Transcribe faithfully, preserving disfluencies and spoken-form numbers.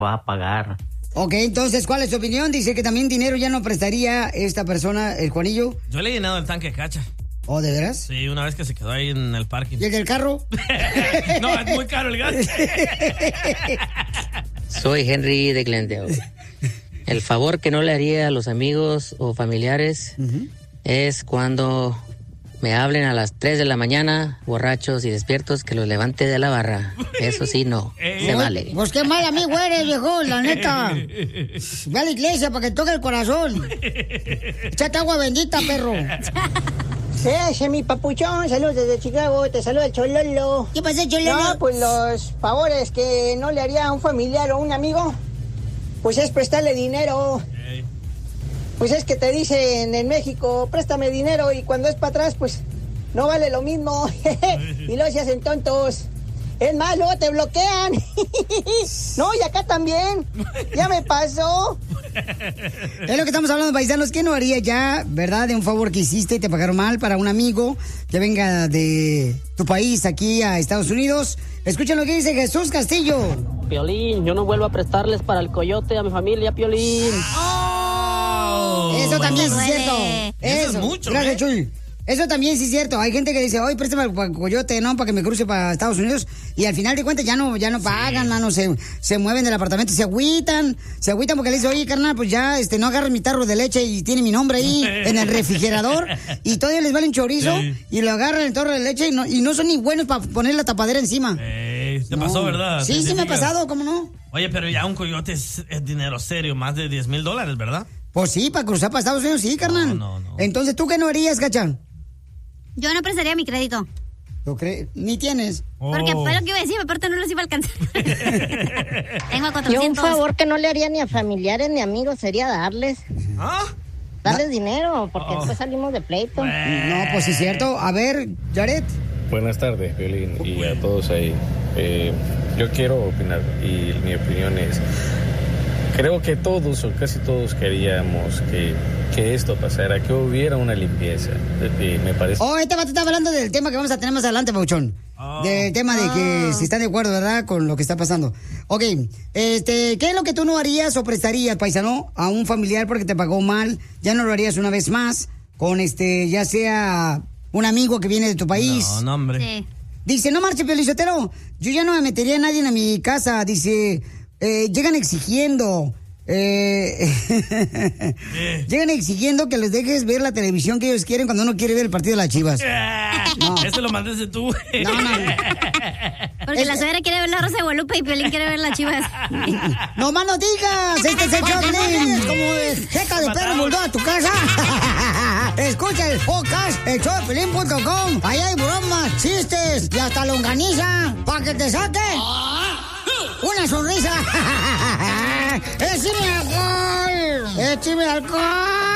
va a pagar. Ok, entonces, ¿cuál es tu opinión? Dice que también dinero ya no prestaría esta persona, el Juanillo. Yo le he llenado el tanque de cacha. ¿Oh, de veras? Sí, una vez que se quedó ahí en el parking. ¿Y el del carro? No, es muy caro el gas. Soy Henry de Glendale. El favor que no le haría a los amigos o familiares uh-huh. es cuando me hablen a las tres de la mañana, borrachos y despiertos, que los levante de la barra. Eso sí, no. Eh, se pues, vale. Pues qué mal amigo eres, viejo, la neta. Ve a la iglesia para que toque el corazón. Échate agua bendita, perro. Gracias, mi papuchón. Saludos desde Chicago. Te saluda el Chololo. ¿Qué pasa, Chololo? No, pues los favores que no le haría a un familiar o un amigo, pues es prestarle dinero. Hey. Pues es que te dicen en México, préstame dinero, y cuando es para atrás, pues no vale lo mismo. Y luego se hacen tontos. Es más, luego te bloquean. No, y acá también. Ya me pasó. Es lo que estamos hablando, paisanos. ¿Qué no haría ya, verdad, de un favor que hiciste y te pagaron mal para un amigo que venga de tu país aquí a Estados Unidos? Escuchen lo que dice Jesús Castillo. Piolín, yo no vuelvo a prestarles para el coyote a mi familia, Piolín. Oh, Eso también es cierto. Eso, Eso es mucho, gracias, ¿eh? Chuy. Eso también sí es cierto. Hay gente que dice, oye, préstame para el coyote, ¿no? Para que me cruce para Estados Unidos. Y al final de cuentas ya no, ya no pagan, sí. mano. Se, se mueven del apartamento, se agüitan. Se agüitan porque le dice, oye, carnal, pues ya este, no agarres mi tarro de leche y tiene mi nombre ahí en el refrigerador. Y todavía les vale un chorizo. Sí. Y lo agarran el tarro de leche y no, y no son ni buenos para poner la tapadera encima. Eh, ¿Te no. pasó, verdad? Sí, sí me ha pasado, ¿cómo no? Oye, pero ya un coyote es, es dinero serio, más de diez mil dólares, ¿verdad? Pues sí, para cruzar para Estados Unidos, sí, carnal. No, no, no. Entonces, ¿tú qué no harías, Cachán? Yo no prestaría mi crédito. ¿Lo crees? Ni tienes. Oh. Porque fue lo que iba a decir, aparte no los iba a alcanzar. Tengo cuatrocientos. Yo un favor que no le haría ni a familiares ni amigos sería darles. ¿Ah? Darles ¿Ah? dinero, porque oh. después salimos de pleito. No, pues sí es cierto. A ver, Jared. Buenas tardes, Violín, y a todos ahí. Eh, yo quiero opinar, y mi opinión es... Creo que todos o casi todos queríamos que, que esto pasara, que hubiera una limpieza. Eh, me parece. Oh, este vato está hablando del tema que vamos a tener más adelante, Pauchón. Oh. Del tema de que si están de acuerdo, ¿verdad? Con lo que está pasando. Ok, este, ¿qué es lo que tú no harías o prestarías, paisano, a un familiar porque te pagó mal? Ya no lo harías una vez más con este, ya sea un amigo que viene de tu país. No, no, hombre. Sí. Dice, no marche, Piolín Sotelo, yo ya no me metería a nadie en mi casa. Dice... Eh, llegan exigiendo, eh, eh. llegan exigiendo que les dejes ver la televisión que ellos quieren cuando uno quiere ver el partido de las Chivas. No. Eso lo mandaste tú. No, no. Porque es... la suegra quiere ver la Rosa de Guadalupe y Piolín quiere ver las Chivas. No más no digas, este es el show de como de jeca de perro bulldog a tu casa. Escucha el podcast, el show de Piolín punto com. Ahí hay bromas, chistes y hasta longaniza para que te saque una sonrisa. ¡Échame alcohol! ¡Échame alcohol!